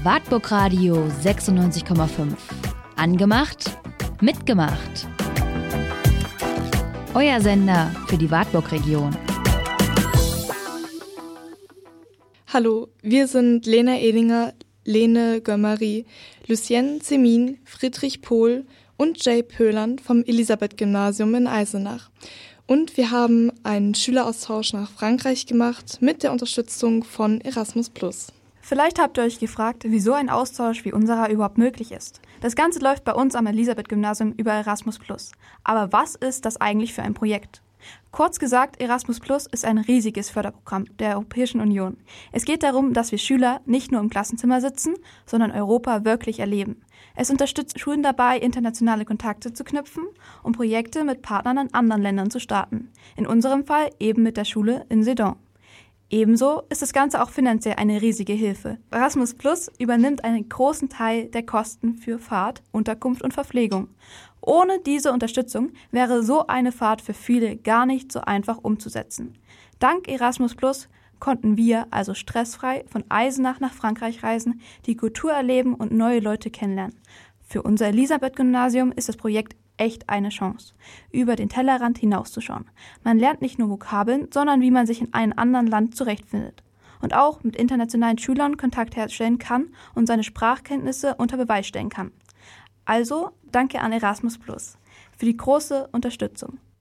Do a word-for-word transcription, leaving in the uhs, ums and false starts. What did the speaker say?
Wartburg Radio sechsundneunzig Komma fünf. Angemacht, mitgemacht. Euer Sender für die Wartburg-Region. Hallo, wir sind Lena Edinger, Lene Gömmeri, Lucienne Zemin, Friedrich Pohl und Jay Pöland vom Elisabeth-Gymnasium in Eisenach. Und wir haben einen Schüleraustausch nach Frankreich gemacht mit der Unterstützung von Erasmus plus. Vielleicht habt ihr euch gefragt, wieso ein Austausch wie unserer überhaupt möglich ist. Das Ganze läuft bei uns am Elisabeth-Gymnasium über Erasmus plus. Aber was ist das eigentlich für ein Projekt? Kurz gesagt, Erasmus plus ist ein riesiges Förderprogramm der Europäischen Union. Es geht darum, dass wir Schüler nicht nur im Klassenzimmer sitzen, sondern Europa wirklich erleben. Es unterstützt Schulen dabei, internationale Kontakte zu knüpfen und Projekte mit Partnern in anderen Ländern zu starten. In unserem Fall eben mit der Schule in Sedan. Ebenso ist das Ganze auch finanziell eine riesige Hilfe. Erasmus plus übernimmt einen großen Teil der Kosten für Fahrt, Unterkunft und Verpflegung. Ohne diese Unterstützung wäre so eine Fahrt für viele gar nicht so einfach umzusetzen. Dank Erasmus plus konnten wir also stressfrei von Eisenach nach Frankreich reisen, die Kultur erleben und neue Leute kennenlernen. Für unser Elisabeth-Gymnasium ist das Projekt echt eine Chance, über den Tellerrand hinauszuschauen. Man lernt nicht nur Vokabeln, sondern wie man sich in einem anderen Land zurechtfindet. Und auch mit internationalen Schülern Kontakt herstellen kann und seine Sprachkenntnisse unter Beweis stellen kann. Also danke an Erasmus plus für die große Unterstützung.